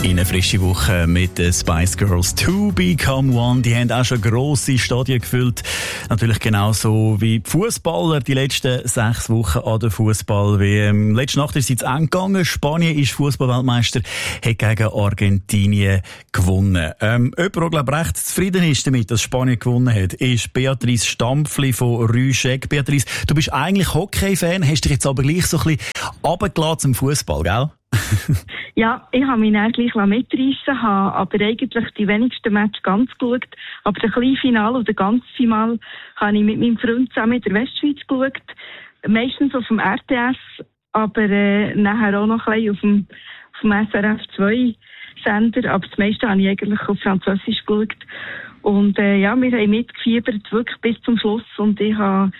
in eine frische Woche mit den Spice Girls To Become One. Die haben auch schon grosse Stadien gefüllt. Natürlich genauso wie die Fußballer die letzten 6 Wochen an der Fußball-WM. Letzte Nacht ist es ins Ende gegangen. Spanien ist Fußballweltmeister, hat gegen Argentinien gewonnen. Jemand, der, glaube ich, recht zufrieden ist damit, dass Spanien gewonnen hat, ist Beatrice Stampfli von Rüschegg. Beatrice, du bist eigentlich Hockey-Fan, hast dich jetzt aber gleich so ein bisschen runtergelassen zum Fußball, gell? Ja, ich habe mich dann gleich mitreissen, habe aber eigentlich die wenigsten Matches ganz geschaut. Aber das kleine Finale oder ganz Finale habe ich mit meinem Freund zusammen in der Westschweiz geschaut. Meistens auf dem RTS, aber nachher auch noch ein bisschen auf dem SRF 2 Sender. Aber das meiste habe ich eigentlich auf Französisch geschaut. Und ja, wir haben mitgefiebert, wirklich bis zum Schluss. Und ich bin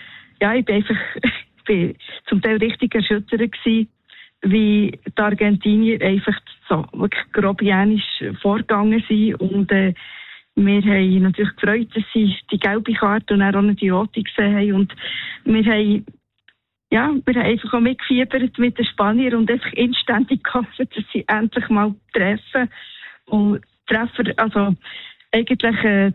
zum Teil richtig erschüttert gewesen, wie die Argentinier einfach so wirklich grobianisch vorgegangen sind. Und wir haben natürlich gefreut, dass sie die gelbe Karte und dann auch noch die rote gesehen haben. Und wir haben einfach auch mitgefiebert mit den Spaniern und einfach inständig gehofft, dass sie endlich mal treffen. Und Treffer, also eigentlich der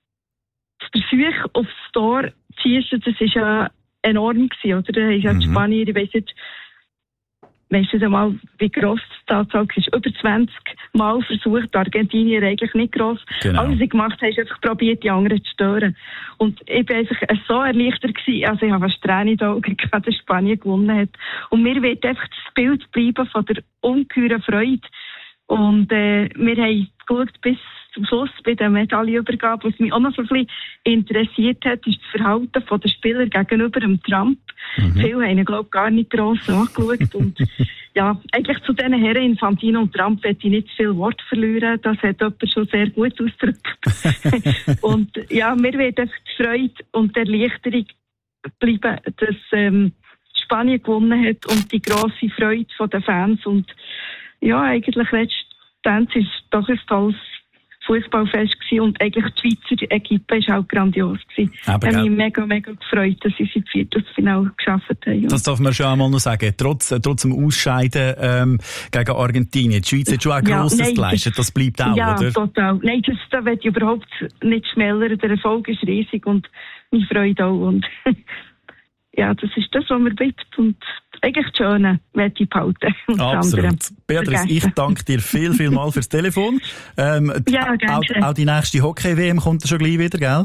Versuch aufs Tor zu schiessen, das ist ja enorm gewesen, oder? Da haben ja die Spanier, ich weiss nicht, weisst du einmal, wie gross die Tatsache ist? Über 20 Mal versucht, Argentinier eigentlich nicht gross. Genau. Alles, was sie gemacht haben, ist einfach probiert, die anderen zu stören. Und ich bin einfach so erleichtert gewesen, also ich habe fast Tränen in den Augen gehabt, dass Spanien gewonnen hat. Und mir wird einfach das Bild bleiben von der ungeheuren Freude. Und wir haben geschaut bis zum Schluss bei der Medaillenübergabe. Was mich auch noch so ein bisschen interessiert hat, ist das Verhalten der Spieler gegenüber dem Trump. Viele haben ihn, glaube ich, gar nicht gross angeschaut. Und ja, eigentlich zu diesen Herren Infantino und Trump werde ich nicht viel Wort verlieren. Das hat jemand schon sehr gut ausgedrückt. Und ja, mir wird einfach die Freude und die Erleichterung bleiben, dass Spanien gewonnen hat und die grosse Freude der Fans. Und ja, eigentlich letztendlich ist es doch ein tolles Fußballfest gewesen und eigentlich die Schweizer Equipe ist auch grandios gewesen. Ich habe mich mega, mega gefreut, dass sie ins Viertelfinale geschafft haben. Das darf man schon einmal noch sagen. Trotz dem Ausscheiden gegen Argentinien. Die Schweiz hat schon auch Grosses geleistet. Das bleibt auch, ja, oder? Ja, total. Nein, da will ich überhaupt nicht schmälern. Der Erfolg ist riesig und meine Freude auch. Und ja, das ist das, was mir bleibt. Und eigentlich das Schöne möchte ich behalten. Absolut. Beatrice, ich danke dir viel mal fürs Telefon. Ja, gerne. Auch die nächste Hockey-WM kommt schon gleich wieder, gell?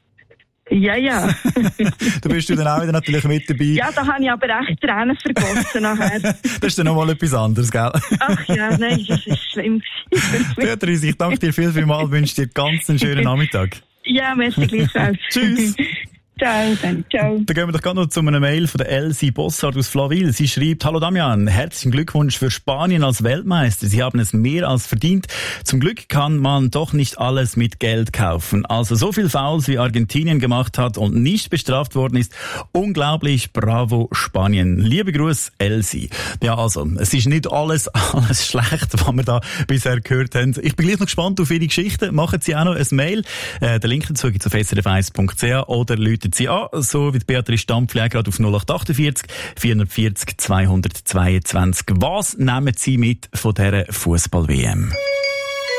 Ja. Da bist du dann auch wieder natürlich mit dabei. Ja, da habe ich aber echt Tränen vergossen nachher. Das ist dann nochmal etwas anderes, gell? Ach ja, nein, das ist schlimm. Beatrice, ich danke dir viel mal, wünsche dir ganz einen schönen Nachmittag. Ja, merci gleichfalls. Tschüss. Ciao. Dann gehen wir doch gerade noch zu einer Mail von der Elsie Bossard aus Flawil. Sie schreibt: Hallo Damian, herzlichen Glückwunsch für Spanien als Weltmeister. Sie haben es mehr als verdient. Zum Glück kann man doch nicht alles mit Geld kaufen. Also so viel Fouls wie Argentinien gemacht hat und nicht bestraft worden ist. Unglaublich, bravo Spanien. Liebe Gruß, Elsie. Ja, also, es ist nicht alles schlecht, was wir da bisher gehört haben. Ich bin gleich noch gespannt auf Ihre Geschichten. Machen Sie auch noch ein Mail. Den Link dazu gibt es auf srf1.ch oder läutet Sie an, so wie Beatrice Stampfli gerade auf 0848 440 222. Was nehmen Sie mit von dieser Fußball-WM?